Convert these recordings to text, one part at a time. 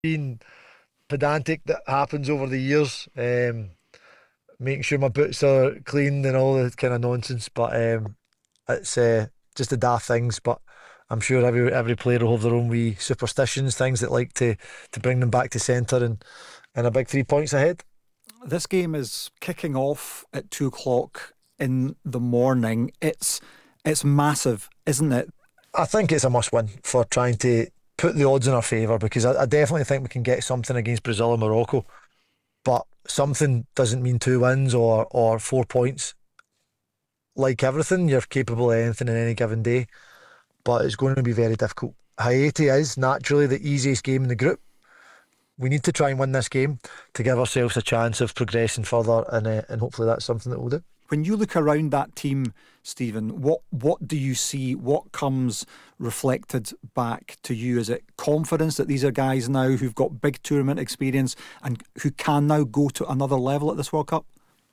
being pedantic that happens over the years. Making sure my boots are clean and all that kind of nonsense. But it's just the daft things. But I'm sure every player will have their own wee superstitions, things that like to bring them back to centre and a big 3 points ahead. This game is kicking off at 2 o'clock in the morning. It's massive, isn't it? I think it's a must win for trying to put the odds in our favour, because I definitely think we can get something against Brazil and Morocco. But something doesn't mean 2 wins or 4 points. Like everything, you're capable of anything in any given day, but it's going to be very difficult. Haiti is naturally the easiest game in the group. We need to try and win this game to give ourselves a chance of progressing further, and hopefully that's something that we'll do. When you look around that team, Stephen, what do you see? What comes reflected back to you? Is it confidence that these are guys now who've got big tournament experience and who can now go to another level at this World Cup?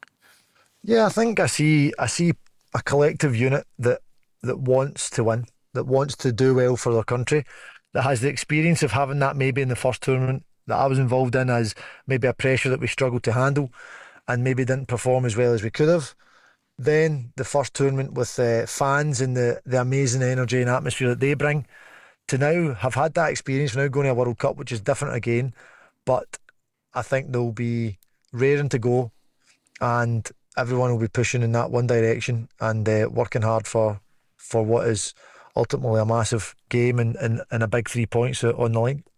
Yeah, I think I see a collective unit that wants to win, that wants to do well for their country, that has the experience of having that maybe in the first tournament that I was involved in as maybe a pressure that we struggled to handle and maybe didn't perform as well as we could have. Then the first tournament with fans and the amazing energy and atmosphere that they bring, to now have had that experience, now going to a World Cup, which is different again, but I think they'll be raring to go, and everyone will be pushing in that one direction and working hard for what is ultimately a massive game and a big 3 points on the line.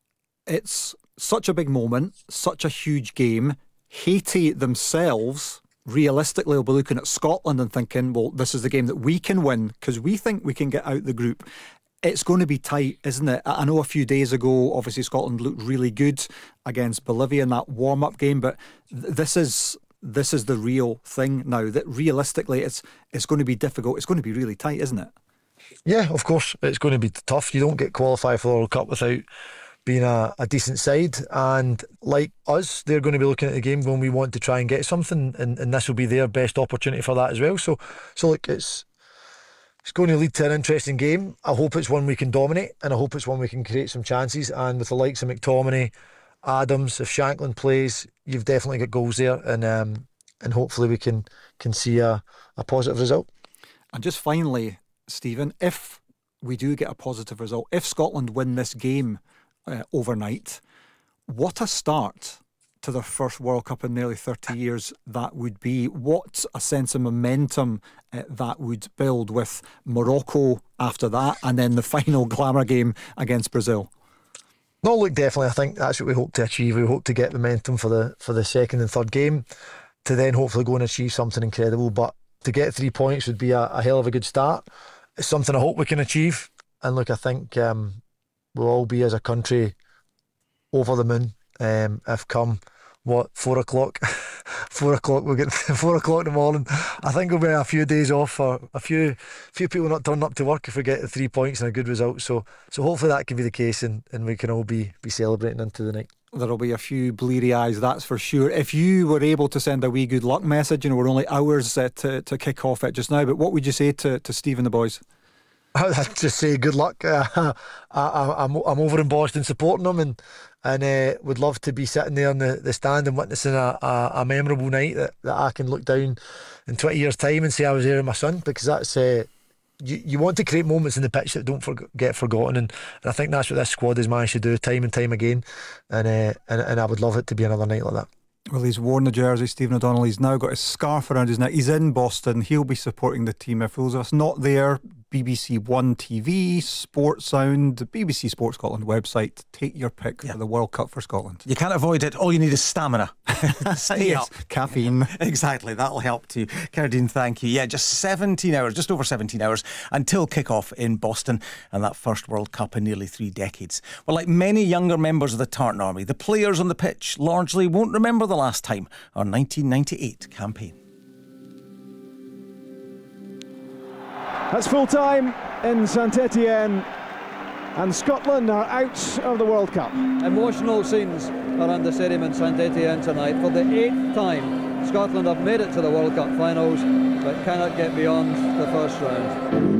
It's such a big moment, such a huge game. Haiti themselves, realistically, will be looking at Scotland and thinking, well, this is the game that we can win because we think we can get out the group. It's going to be tight, isn't it? I know a few days ago, obviously Scotland looked really good against Bolivia in that warm-up game, but this is the real thing now. That realistically, it's going to be difficult. It's going to be really tight, isn't it? Yeah, of course, it's going to be tough. You don't get qualified for the World Cup without being a decent side, and like us, they're going to be looking at the game when we want to try and get something, and this will be their best opportunity for that as well. So look, it's going to lead to an interesting game. I hope it's one we can dominate, and I hope it's one we can create some chances, and with the likes of McTominay, Adams, if Shankland plays, you've definitely got goals there, and hopefully we can see a positive result. And just finally, Stephen, if we do get a positive result, if Scotland win this game overnight, what a start to their first World Cup in nearly 30 years that would be. What a sense of momentum that would build, with Morocco after that and then the final glamour game against Brazil. No, look, definitely I think that's what we hope to achieve. We hope to get momentum for the second and third game, to then hopefully go and achieve something incredible. But to get 3 points would be a hell of a good start. It's something I hope we can achieve, and look, I think we'll all be, as a country, over the moon if come 4 o'clock 4 o'clock we'll get 4 o'clock in the morning. I think there'll be a few days off for a few people not turning up to work if we get the 3 points and a good result, so hopefully that can be the case, and we can all be celebrating into the night. There'll be a few bleary eyes, that's for sure. If you were able to send a wee good luck message, we're only hours to kick off it just now, but what would you say to Steve and the boys? I'd just say good luck. I'm over in Boston supporting them, and would love to be sitting there in the stand and witnessing a memorable night that I can look down in 20 years' time and say I was there with my son, because that's you want to create moments in the pitch that don't get forgotten, and I think that's what this squad has managed to do time and time again, and I would love it to be another night like that. Well, he's worn the jersey, Stephen O'Donnell. He's now got his scarf around his neck. He's in Boston. He'll be supporting the team. If those of us not there, BBC One TV, Sports Sound, the BBC Sports Scotland website. Take your pick for the World Cup for Scotland. You can't avoid it. All you need is stamina. Stay up. Caffeine. Exactly. That'll help too. Carradine, thank you. Yeah, just 17 hours, just over 17 hours until kick-off in Boston, and that first World Cup in nearly 3 decades. Well, like many younger members of the Tartan Army, the players on the pitch largely won't remember the last time our 1998 campaign. That's full time in Saint-Étienne, and Scotland are out of the World Cup. Emotional scenes around the stadium in Saint-Étienne tonight. For the 8th time, Scotland have made it to the World Cup finals, but cannot get beyond the first round.